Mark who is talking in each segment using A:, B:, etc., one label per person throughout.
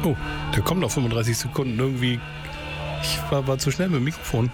A: Oh, der kommt noch 35 Sekunden irgendwie. Ich war zu schnell mit dem Mikrofon.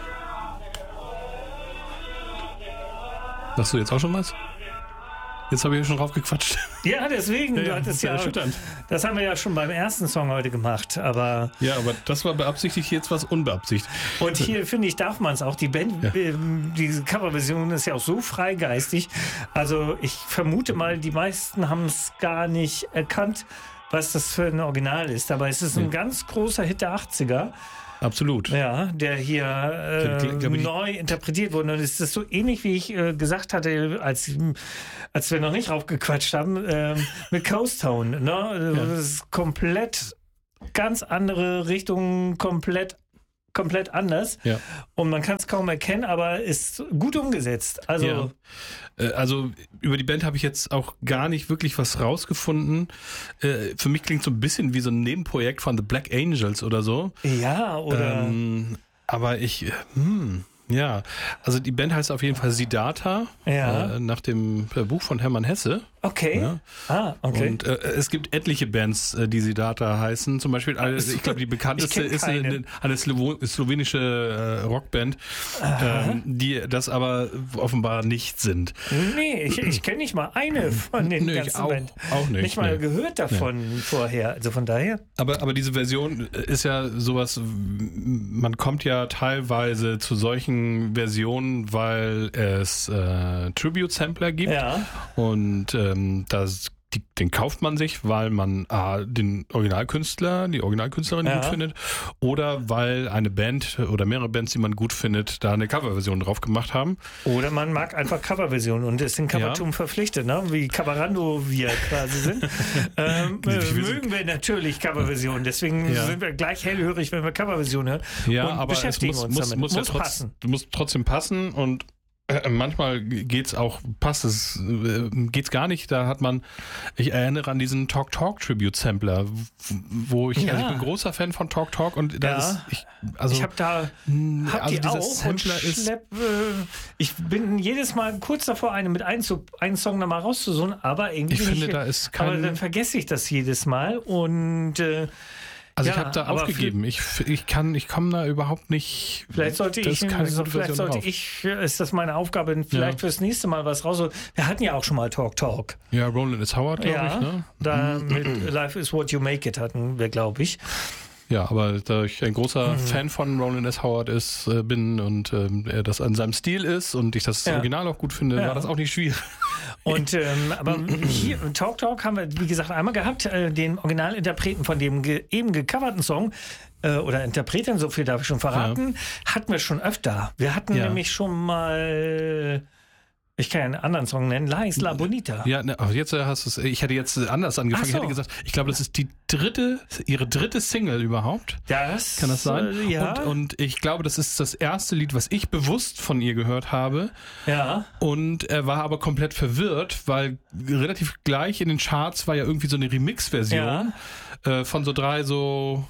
A: Sagst du jetzt auch schon was? Jetzt habe ich schon raufgequatscht.
B: Ja, deswegen. Du hattest ja, das haben wir ja schon beim ersten Song heute gemacht. Aber
A: das war beabsichtigt, jetzt was unbeabsichtigt.
B: Und hier, finde ich, darf man es auch. Die Band, diese Coverversion ist ja auch so freigeistig. Also ich vermute mal, die meisten haben es gar nicht erkannt, was das für ein Original ist. Aber es ist ein ganz großer Hit der 80er.
A: Absolut.
B: Ja, der hier neu interpretiert wurde. Und es ist so ähnlich, wie ich gesagt hatte, als wir noch nicht raufgequatscht haben, mit Coast Town. Ne? Das ist komplett ganz andere Richtung, komplett anders. Ja. Und man kann es kaum erkennen, aber ist gut umgesetzt. Also
A: über die Band habe ich jetzt auch gar nicht wirklich was rausgefunden. Für mich klingt so ein bisschen wie so ein Nebenprojekt von The Black Angels oder so.
B: Ja, oder...
A: aber also die Band heißt auf jeden Fall Siddhartha, nach dem Buch von Hermann Hesse.
B: Okay. Ja.
A: Okay. Und es gibt etliche Bands, die Siddhartha heißen. Zum Beispiel, ich glaube, die bekannteste ist eine slowenische Rockband, die das aber offenbar nicht sind.
B: Nee, ich kenne nicht mal eine von den ganzen Bands.
A: Auch nicht.
B: Nicht mal gehört davon vorher. Also von daher.
A: Aber diese Version ist ja sowas, man kommt ja teilweise zu solchen Versionen, weil es Tribute-Sampler gibt. Ja. Und den kauft man sich, weil man den Originalkünstler, die Originalkünstlerin gut findet, oder weil eine Band oder mehrere Bands, die man gut findet, da eine Coverversion drauf gemacht haben.
B: Oder man mag einfach Coverversionen und ist in Covertum verpflichtet, ne? Wie Coverando wir quasi sind. Mögen wir natürlich Coverversionen, deswegen sind wir gleich hellhörig, wenn wir Coverversionen hören.
A: Ja,
B: und
A: aber
B: beschäftigen uns damit.
A: Muss passen. Muss trotzdem passen und manchmal geht's gar nicht. Da hat man, ich erinnere an diesen Talk Talk Tribute Sampler, wo ich bin großer Fan von Talk Talk und
B: ich bin jedes Mal kurz davor, einen Song nochmal rauszusuchen, aber irgendwie aber dann vergesse ich das jedes Mal und
A: ich habe da aufgegeben. Ich komme da überhaupt nicht.
B: Ist das meine Aufgabe, vielleicht fürs nächste Mal was raus. Wir hatten ja auch schon mal Talk Talk.
A: Ja, Roland S. Howard, glaube ich, ne?
B: Da mit Life is What You Make It hatten wir, glaube ich.
A: Ja, aber da ich ein großer Fan von Roland S. Howard bin und er das an seinem Stil ist und ich das Original auch gut finde, war das auch nicht schwierig.
B: Und aber hier im Talk Talk haben wir, wie gesagt, einmal gehabt, den Originalinterpreten von dem eben gecoverten Song oder Interpretin, so viel darf ich schon verraten, hatten wir schon öfter. Wir hatten nämlich schon mal... Ich kann ja einen anderen Song nennen. La Isla Bonita.
A: Ja, aber jetzt hast du es. Ich hätte jetzt anders angefangen. Ich hätte gesagt, ich glaube, das ist ihre dritte Single überhaupt. Kann das sein?
B: Ja.
A: Und ich glaube, das ist das erste Lied, was ich bewusst von ihr gehört habe.
B: Ja.
A: Und er war aber komplett verwirrt, weil relativ gleich in den Charts war ja irgendwie so eine Remix-Version von so 3 so...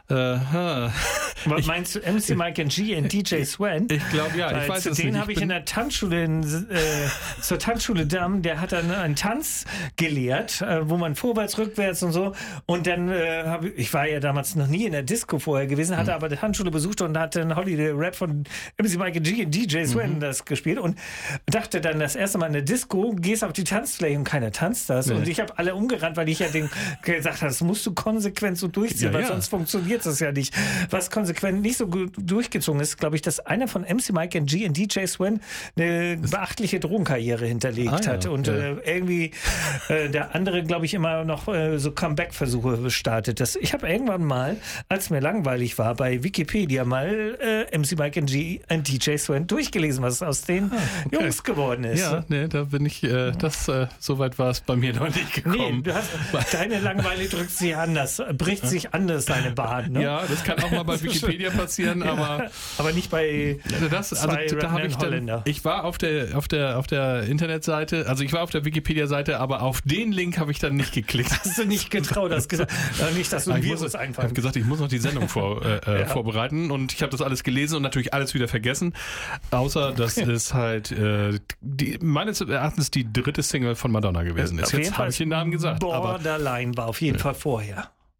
B: Was meinst du, MC Mike and G und DJ Sven?
A: Ich glaube, ja. Ich weiß es nicht.
B: Den habe ich in der Tanzschule, zur Tanzschule Damm, der hat dann einen Tanz gelehrt, wo man vorwärts, rückwärts und so. Und dann ich war ja damals noch nie in der Disco vorher gewesen, hatte aber die Tanzschule besucht und hatte einen Holiday Rap von MC Mike and G und DJ Sven das gespielt und dachte dann das erste Mal in der Disco, gehst auf die Tanzfläche und keiner tanzt das. Nee. Und ich habe alle umgerannt, weil ich ja gesagt habe, das musst du konsequent so durchziehen, weil sonst funktioniert das ja nicht. Was konsequent nicht so gut durchgezogen ist, glaube ich, dass einer von MC Mike and G und DJ Sven eine beachtliche Drogenkarriere hinterlegt hat und irgendwie der andere, glaube ich, immer noch so Comeback-Versuche startet. Ich habe irgendwann mal, als mir langweilig war, bei Wikipedia mal MC Mike and G und DJ Sven durchgelesen, was aus den Jungs geworden ist.
A: Ja, da bin ich, so weit war es bei mir noch nicht gekommen.
B: Nee, deine Langeweile bricht sich anders deine Bahn. Ne?
A: Ja, das kann auch mal bei Wikipedia passieren, aber
B: nicht bei
A: da habe ich Holländer. Ich war auf der Internetseite, also ich war auf der Wikipedia-Seite, aber auf den Link habe ich dann nicht geklickt.
B: Hast du nicht getraut, hast gesagt, nicht, dass du ein Virus einfangen.
A: Ich habe gesagt, ich muss noch die Sendung vorbereiten und ich habe das alles gelesen und natürlich alles wieder vergessen, außer dass es halt meines Erachtens die dritte Single von Madonna gewesen ist. Jetzt habe ich den Namen gesagt.
B: Borderline war auf jeden Fall vorher.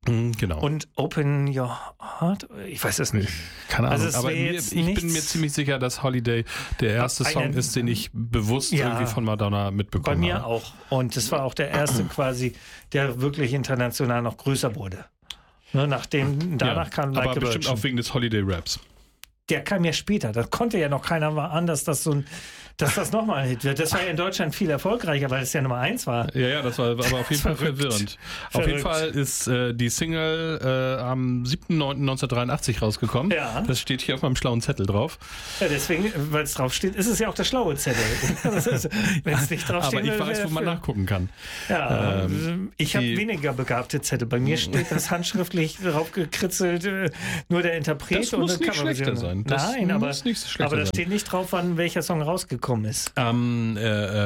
A: Genau.
B: Und Open Your Heart? Ich weiß es nicht.
A: Keine Ahnung,
B: Also
A: aber ich bin mir ziemlich sicher, dass Holiday der erste Song ist, den ich bewusst irgendwie von Madonna mitbekommen habe.
B: Bei mir auch. Und das war auch der erste quasi, der wirklich international noch größer wurde. Ne, danach kam Like a
A: Aber bestimmt auch wegen des Holiday-Raps.
B: Der kam ja später. Da konnte ja noch keiner an, dass das nochmal ein Hit wird. Das war ja in Deutschland viel erfolgreicher, weil es ja Nummer 1 war.
A: Ja, das war aber auf jeden Fall verwirrend. Auf jeden Fall ist die Single am 7.9.1983 rausgekommen. Ja. Das steht hier auf meinem schlauen Zettel drauf.
B: Ja, deswegen, weil es drauf steht, ist es ja auch der schlaue Zettel. Wenn es nicht drauf steht,
A: aber ich weiß, wo man nachgucken kann.
B: Ja, ich habe weniger begabte Zettel. Bei mir steht das handschriftlich drauf gekritzelt, nur der Interpret
A: das muss nicht schlechter sein.
B: Nein, aber da steht nicht drauf, wann welcher Song rausgekommen ist.
A: Am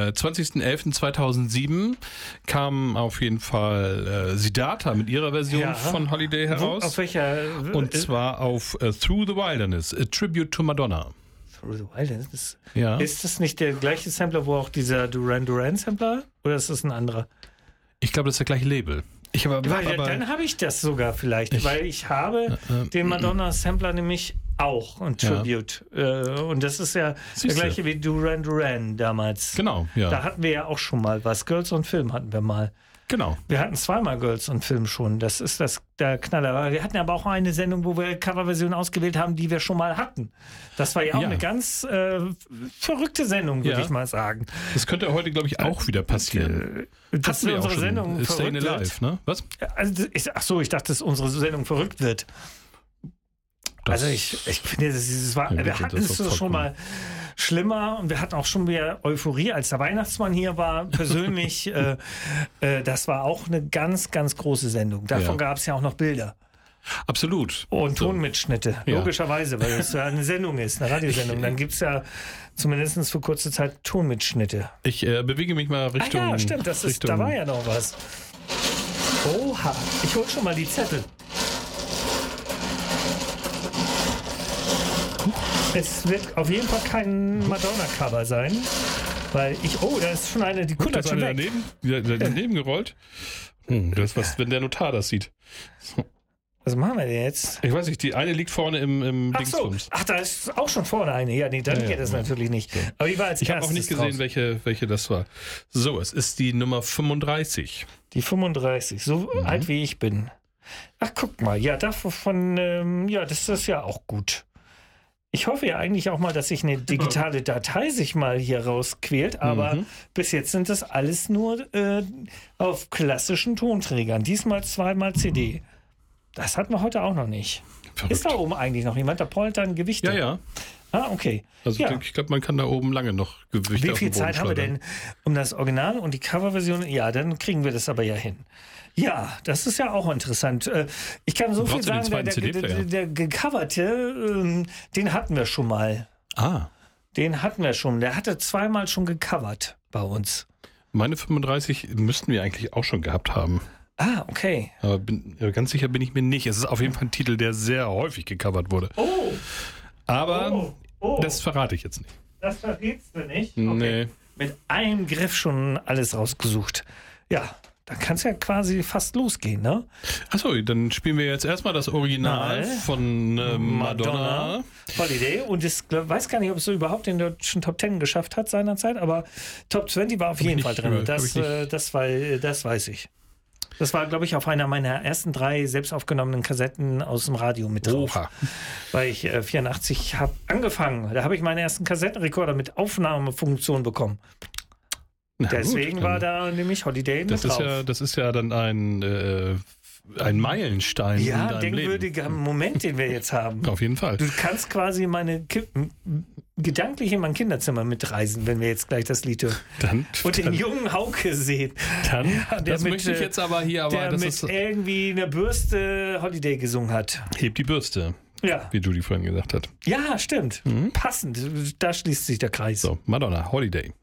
A: 20.11.2007 kam auf jeden Fall Siddhartha mit ihrer Version von Holiday heraus.
B: Auf welcher?
A: Und zwar auf Through the Wilderness, a Tribute to Madonna.
B: Through the Wilderness? Ja. Ist das nicht der gleiche Sampler, wo auch dieser Duran Duran Sampler? Oder ist das ein anderer?
A: Ich glaube, das ist der gleiche Label.
B: Dann habe ich das sogar vielleicht, weil ich habe den Madonna-Sampler nämlich auch, ein Tribute. Und das ist ja der gleiche wie Duran Duran damals.
A: Genau, ja.
B: Da hatten wir ja auch schon mal was. Girls on Film hatten wir mal.
A: Genau.
B: Wir hatten zweimal Girls on Film schon. Das ist der Knaller. Wir hatten aber auch eine Sendung, wo wir Coverversionen ausgewählt haben, die wir schon mal hatten. Das war ja auch eine ganz verrückte Sendung, würde ich mal sagen.
A: Das könnte heute, glaube ich, auch wieder passieren.
B: Dass unsere Sendung verrückt
A: wird. Ne? Was?
B: Also ich dachte, dass unsere Sendung verrückt wird. Also ich finde, wir hatten es schon mal schlimmer und wir hatten auch schon wieder Euphorie, als der Weihnachtsmann hier war. Persönlich, das war auch eine ganz, ganz große Sendung. Davon gab es ja auch noch Bilder.
A: Absolut.
B: Und Tonmitschnitte, logischerweise, weil es ja eine Sendung ist, eine Radiosendung. Dann gibt es ja zumindest für kurze Zeit Tonmitschnitte.
A: Ich bewege mich mal Richtung...
B: ja, stimmt, da war ja noch was. Oha, ich hol schon mal die Zettel. Es wird auf jeden Fall kein Madonna-Cover sein, weil da ist schon eine, die kullert schon weg.
A: Daneben gerollt. Das was, wenn der Notar das sieht. So.
B: Was machen wir denn jetzt?
A: Ich weiß nicht, die eine liegt vorne im Dingsbums.
B: Ach, da ist auch schon vorne eine. Ja, nee, dann geht das natürlich nicht. So. Aber die war als
A: ich habe auch nicht gesehen, welche das war. So, es ist die Nummer 35.
B: Die 35, so alt wie ich bin. Ach, guck mal, ja, davon, das ist ja auch gut. Ich hoffe ja eigentlich auch mal, dass sich eine digitale Datei sich mal hier rausquält, aber bis jetzt sind das alles nur auf klassischen Tonträgern. Diesmal 2x CD. Das hatten wir heute auch noch nicht. Verrückt. Ist da oben eigentlich noch jemand? Da poltern Gewichte.
A: Ja.
B: Ah, okay.
A: Also ich glaube, man kann da oben lange noch Gewichte
B: Wie viel Zeit haben wir denn um das Original und die Coverversion? Ja, dann kriegen wir das aber ja hin. Ja, das ist ja auch interessant. Ich kann so viel sagen, der gecoverte, den hatten wir schon mal. Den hatten wir schon. Der hatte zweimal schon gecovert bei uns.
A: Meine 35 müssten wir eigentlich auch schon gehabt haben.
B: Ah, okay.
A: Aber ganz sicher bin ich mir nicht. Es ist auf jeden Fall ein Titel, der sehr häufig gecovert wurde.
B: Oh!
A: Aber das verrate ich jetzt nicht.
B: Das verrätst du nicht?
A: Okay. Nee.
B: Mit einem Griff schon alles rausgesucht. Ja, da kann es ja quasi fast losgehen, ne?
A: Achso, dann spielen wir jetzt erstmal das Original von Madonna.
B: Holiday. Und ich weiß gar nicht, ob es so überhaupt den deutschen Top 10 geschafft hat seinerzeit, aber Top 20 war auf jeden Fall drin. Das weiß ich. Das war, glaube ich, auf einer meiner ersten 3 selbst aufgenommenen Kassetten aus dem Radio mit drauf.
A: Oha.
B: Weil ich 84 habe angefangen. Da habe ich meinen ersten Kassettenrekorder mit Aufnahmefunktion bekommen. Deswegen war da nämlich Holiday mit drauf.
A: Das ist ja dann ein Meilenstein in deinem Leben.
B: denkwürdiger Moment, den wir jetzt haben.
A: Auf jeden Fall.
B: Du kannst quasi gedanklich in mein Kinderzimmer mitreisen, wenn wir jetzt gleich das Lied hören. Und den jungen Hauke sehen.
A: Das möchte ich jetzt aber hier.
B: Der mit irgendwie einer Bürste Holiday gesungen hat.
A: Heb die Bürste.
B: Ja.
A: Wie Judy vorhin gesagt hat.
B: Ja, stimmt. Passend. Da schließt sich der Kreis.
A: So, Madonna, Holiday.